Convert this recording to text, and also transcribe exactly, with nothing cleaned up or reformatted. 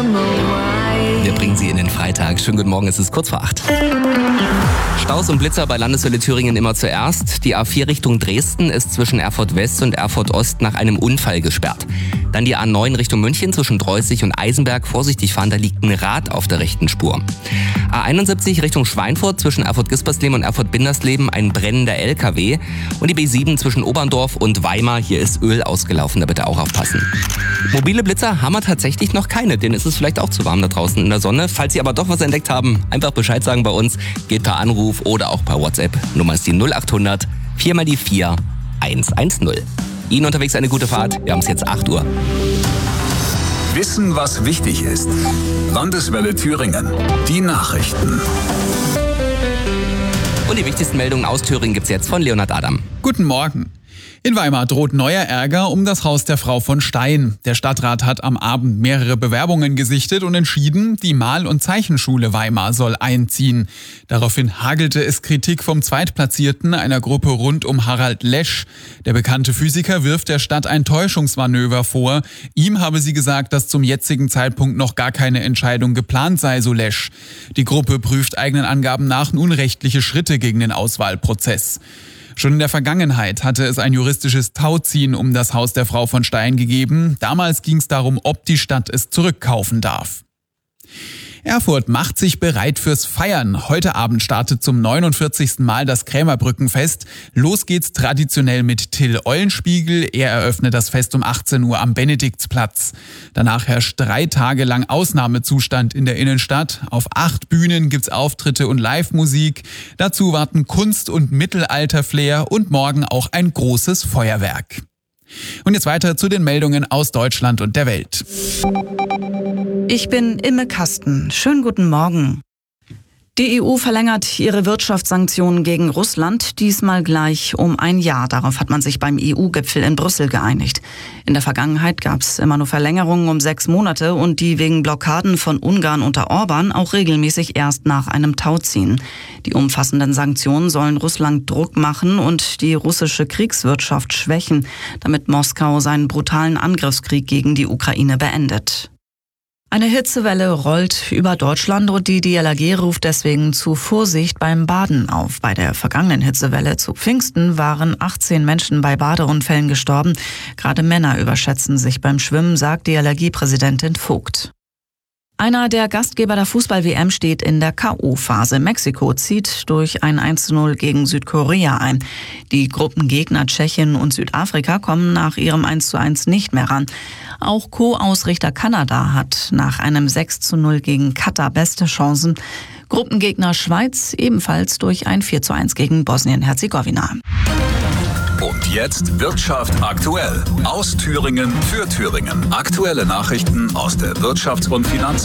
Wir bringen Sie in den Freitag. Schönen guten Morgen, es ist kurz vor acht. Staus und Blitzer bei Landeshölle Thüringen immer zuerst. Die A vier Richtung Dresden ist zwischen Erfurt West und Erfurt Ost nach einem Unfall gesperrt. Dann die A neun Richtung München zwischen Dreußig und Eisenberg. Vorsichtig fahren, da liegt ein Rad auf der rechten Spur. A einundsiebzig Richtung Schweinfurt zwischen Erfurt-Gispersleben und Erfurt-Bindersleben ein brennender L K W. Und die B sieben zwischen Oberndorf und Weimar, hier ist Öl ausgelaufen, da bitte auch aufpassen. Mobile Blitzer haben wir tatsächlich noch keine, denen ist es vielleicht auch zu warm da draußen in der Sonne. Falls Sie aber doch was entdeckt haben, einfach Bescheid sagen bei uns. Geht per Anruf oder auch per WhatsApp. Nummer ist die null acht hundert vier mal die vier eins eins null. Ihnen unterwegs eine gute Fahrt. Wir haben es jetzt acht Uhr. Wissen, was wichtig ist. Landeswelle Thüringen. Die Nachrichten. Und die wichtigsten Meldungen aus Thüringen gibt's jetzt von Leonhard Adam. Guten Morgen. In Weimar droht neuer Ärger um das Haus der Frau von Stein. Der Stadtrat hat am Abend mehrere Bewerbungen gesichtet und entschieden, die Mal- und Zeichenschule Weimar soll einziehen. Daraufhin hagelte es Kritik vom Zweitplatzierten einer Gruppe rund um Harald Lesch. Der bekannte Physiker wirft der Stadt ein Täuschungsmanöver vor. Ihm habe sie gesagt, dass zum jetzigen Zeitpunkt noch gar keine Entscheidung geplant sei, so Lesch. Die Gruppe prüft eigenen Angaben nach nun rechtliche Schritte gegen den Auswahlprozess. Schon in der Vergangenheit hatte es ein juristisches Tauziehen um das Haus der Frau von Stein gegeben. Damals ging es darum, ob die Stadt es zurückkaufen darf. Erfurt macht sich bereit fürs Feiern. Heute Abend startet zum neunundvierzigsten Mal das Krämerbrückenfest. Los geht's traditionell mit Till Eulenspiegel. Er eröffnet das Fest um achtzehn Uhr am Benediktsplatz. Danach herrscht drei Tage lang Ausnahmezustand in der Innenstadt. Auf acht Bühnen gibt's Auftritte und Live-Musik. Dazu warten Kunst- und Mittelalter-Flair und morgen auch ein großes Feuerwerk. Und jetzt weiter zu den Meldungen aus Deutschland und der Welt. Ich bin Imme Kasten. Schönen guten Morgen. Die E U verlängert ihre Wirtschaftssanktionen gegen Russland, diesmal gleich um ein Jahr. Darauf hat man sich beim E U-Gipfel in Brüssel geeinigt. In der Vergangenheit gab es immer nur Verlängerungen um sechs Monate und die wegen Blockaden von Ungarn unter Orban auch regelmäßig erst nach einem Tauziehen. Die umfassenden Sanktionen sollen Russland Druck machen und die russische Kriegswirtschaft schwächen, damit Moskau seinen brutalen Angriffskrieg gegen die Ukraine beendet. Eine Hitzewelle rollt über Deutschland und die D L R G ruft deswegen zu Vorsicht beim Baden auf. Bei der vergangenen Hitzewelle zu Pfingsten waren achtzehn Menschen bei Badeunfällen gestorben. Gerade Männer überschätzen sich beim Schwimmen, sagt D L R G-Präsidentin Vogt. Einer der Gastgeber der Fußball-W M steht in der K O-Phase. Mexiko zieht durch ein eins zu null gegen Südkorea ein. Die Gruppengegner Tschechien und Südafrika kommen nach ihrem eins zu eins nicht mehr ran. Auch Co-Ausrichter Kanada hat nach einem sechs zu null gegen Katar beste Chancen. Gruppengegner Schweiz ebenfalls durch ein vier zu eins gegen Bosnien-Herzegowina. Und jetzt Wirtschaft aktuell. Aus Thüringen für Thüringen. Aktuelle Nachrichten aus der Wirtschafts- und Finanz